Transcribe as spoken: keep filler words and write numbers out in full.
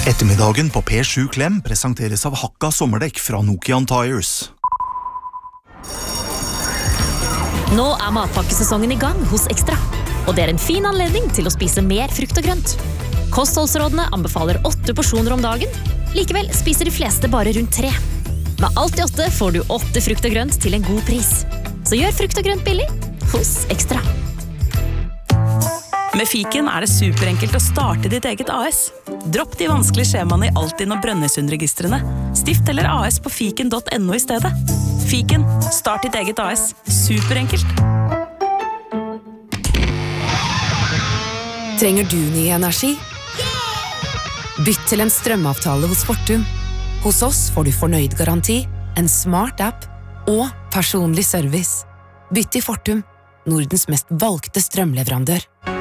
Ettermiddagen på P sju Klem presenteres av Hakka sommerdekk fra Nokian Tires. Nå er matpakkesesongen i gang hos Ekstra, og det er en fin anledning til å spise mer frukt og grønt. Kostholdsrådene anbefaler åtte porsjoner om dagen, likevel spiser de fleste bare rundt tre. Med alt i åtte får du åtte frukt og grønt til en god pris. Så gjør frukt og grønt billig hos Ekstra. Med Fiken er det superenkelt å starte ditt eget A S. Dropp de vanskelige skjemaene i Altinn og Brønnøysundregistrene. Stift eller A S på fiken punktum no i stedet. Fiken, start ditt eget A S. Superenkelt. Trenger du ny energi? Bytt til en strømavtale hos Fortum. Hos oss får du fornøyd garanti, en smart app og personlig service. Bytt til Fortum, Nordens mest valgte strømleverandør.